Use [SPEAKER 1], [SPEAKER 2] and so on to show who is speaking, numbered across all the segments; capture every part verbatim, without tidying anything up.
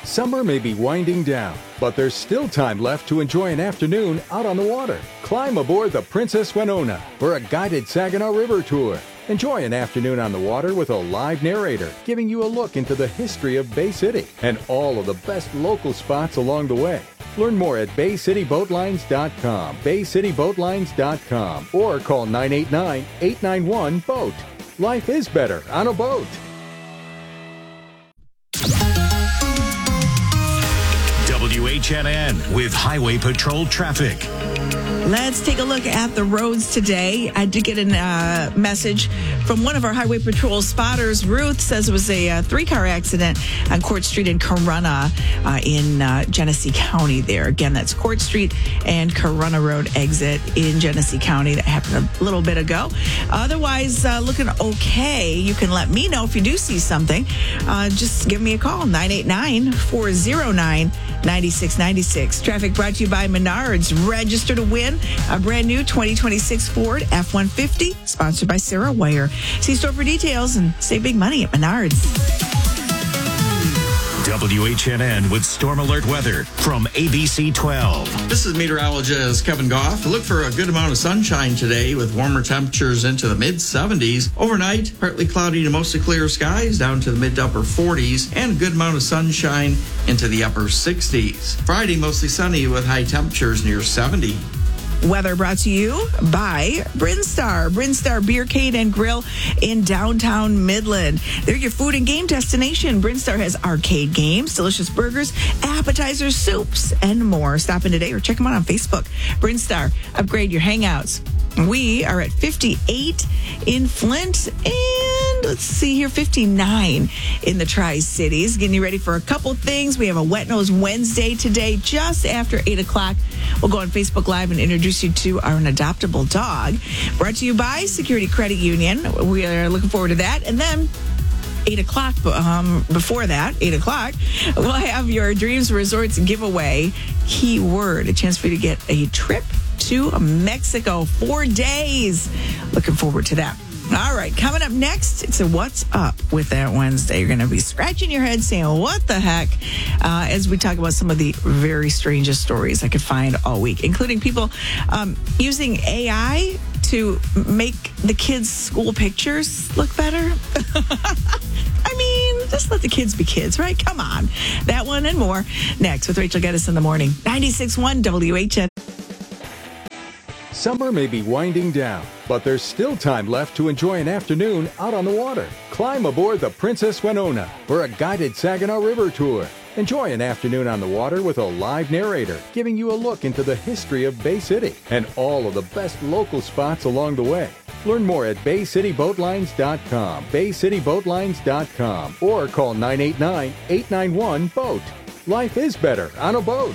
[SPEAKER 1] Summer may be winding down, but there's still time left to enjoy an afternoon out on the water. Climb aboard the Princess Winona for a guided Saginaw River tour. Enjoy an afternoon on the water with a live narrator giving you a look into the history of Bay City and all of the best local spots along the way. Learn more at bay city boat lines dot com, bay city boat lines dot com, or call nine eight nine, eight nine one, BOAT. Life is better on a boat.
[SPEAKER 2] W H N N with Highway Patrol traffic.
[SPEAKER 3] Let's take a look at the roads today. I did get a uh, message from one of our Highway Patrol spotters. Ruth says it was a uh, three-car accident on Court Street in Corunna uh, in uh, Genesee County there. Again, that's Court Street and Corunna Road exit in Genesee County. That happened a little bit ago. Otherwise, uh, looking okay. You can let me know if you do see something. Uh, just give me a call, nine eight nine, four oh nine, nine six nine six. Traffic brought to you by Menards. Register to win a brand new twenty twenty-six Ford F one fifty, sponsored by Sarah Wire. See store for details and save big money at Menards.
[SPEAKER 2] W H N N with Storm Alert weather from A B C twelve.
[SPEAKER 4] This is meteorologist Kevin Goff. Look for a good amount of sunshine today with warmer temperatures into the mid seventies. Overnight, partly cloudy to mostly clear skies down to the mid to upper forties, and a good amount of sunshine into the upper sixties. Friday, mostly sunny with high temperatures near seventy.
[SPEAKER 3] Weather brought to you by Brinstar. Brinstar Beercade and Grill in downtown Midland. They're your food and game destination. Brinstar has arcade games, delicious burgers, appetizers, soups, and more. Stop in today or check them out on Facebook. Brinstar, upgrade your hangouts. We are at fifty-eight in Flint and let's see here, fifty-nine in the Tri-Cities. Getting you ready for a couple things. We have a Wet Nose Wednesday today just after eight o'clock. We'll go on Facebook Live and introduce you to our adoptable dog. Brought to you by Security Credit Union. We are looking forward to that. And then eight o'clock, um, before that, eight o'clock, we'll have your Dreams Resorts giveaway. Keyword, a chance for you to get a trip to Mexico. Four days. Looking forward to that. All right, coming up next, it's a What's Up with that Wednesday. You're going to be scratching your head saying, what the heck, uh, as we talk about some of the very strangest stories I could find all week, including people um, using A I to make the kids' school pictures look better. I mean, just let the kids be kids, right? Come on. That one and more next with Rachel Geddes in the morning. ninety-six point one W H N.
[SPEAKER 1] Summer may be winding down, but there's still time left to enjoy an afternoon out on the water. Climb aboard the Princess Winona for a guided Saginaw River tour. Enjoy an afternoon on the water with a live narrator giving you a look into the history of Bay City and all of the best local spots along the way. Learn more at bay city boat lines dot com, bay city boat lines dot com, or call nine eight nine, eight nine one, BOAT. Life is better on a boat.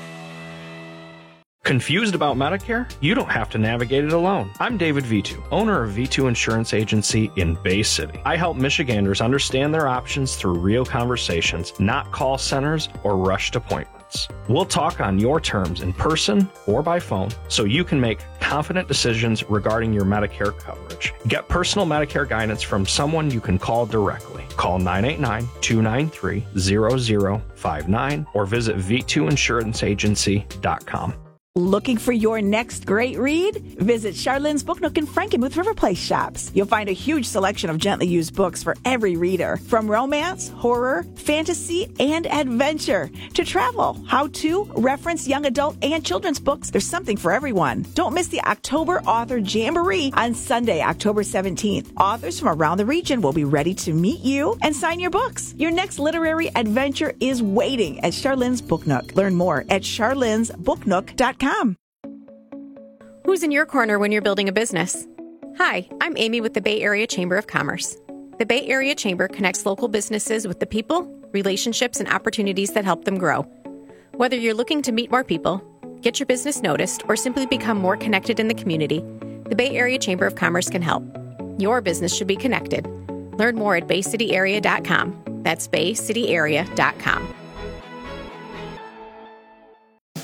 [SPEAKER 5] Confused about Medicare? You don't have to navigate it alone. I'm David V two, owner of V two Insurance Agency in Bay City. I help Michiganders understand their options through real conversations, not call centers or rushed appointments. We'll talk on your terms in person or by phone so you can make confident decisions regarding your Medicare coverage. Get personal Medicare guidance from someone you can call directly. Call nine eight nine, two nine three, zero zero five nine or visit v two insurance agency dot com.
[SPEAKER 6] Looking for your next great read? Visit Charlene's Book Nook in Frankenmuth River Place shops. You'll find a huge selection of gently used books for every reader, from romance, horror, fantasy, and adventure to travel, how-to, reference, young adult, and children's books. There's something for everyone. Don't miss the October Author Jamboree on Sunday, October seventeenth. Authors from around the region will be ready to meet you and sign your books. Your next literary adventure is waiting at Charlene's Book Nook. Learn more at charlene's book nook dot com.
[SPEAKER 7] Who's in your corner when you're building a business? Hi, I'm Amy with the Bay Area Chamber of Commerce. The Bay Area Chamber connects local businesses with the people, relationships, and opportunities that help them grow. Whether you're looking to meet more people, get your business noticed, or simply become more connected in the community, the Bay Area Chamber of Commerce can help. Your business should be connected. Learn more at bay city area dot com. That's bay city area dot com.
[SPEAKER 8] Key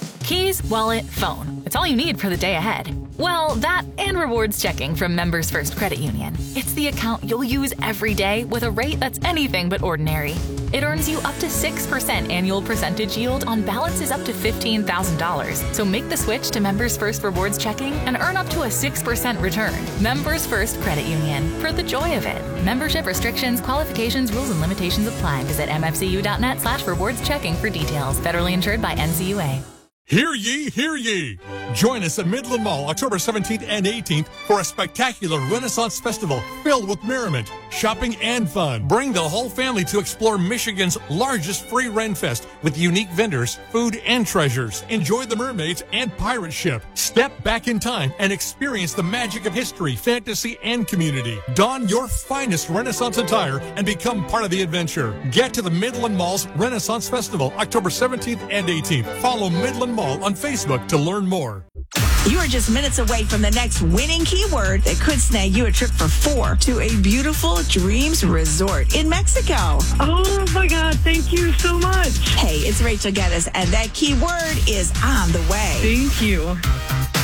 [SPEAKER 8] groceries, wallet, phone. It's all you need for the day ahead. Well, that and rewards checking from Members First Credit Union. It's the account you'll use every day with a rate that's anything but ordinary. It earns you up to six percent annual percentage yield on balances up to fifteen thousand dollars. So make the switch to Members First Rewards Checking and earn up to a six percent return. Members First Credit Union, for the joy of it. Membership restrictions, qualifications, rules, and limitations apply. Visit mfcu.net slash rewards checking for details. Federally insured by N C U A.
[SPEAKER 9] Hear ye, hear ye. Join us at Midland Mall October seventeenth and eighteenth for a spectacular Renaissance Festival filled with merriment, shopping, and fun. Bring the whole family to explore Michigan's largest free Ren Fest with unique vendors, food, and treasures. Enjoy the mermaids and pirate ship. Step back in time and experience the magic of history, fantasy, and community. Don your finest Renaissance attire and become part of the adventure. Get to the Midland Mall's Renaissance Festival October seventeenth and eighteenth. Follow Midland Mall on Facebook to learn more.
[SPEAKER 3] You are just minutes away from the next winning keyword that could snag you a trip for four to a beautiful Dreams Resort in Mexico.
[SPEAKER 10] Oh my God, thank you so much.
[SPEAKER 3] Hey, it's Rachel Geddes, and that keyword is on the way.
[SPEAKER 10] Thank you.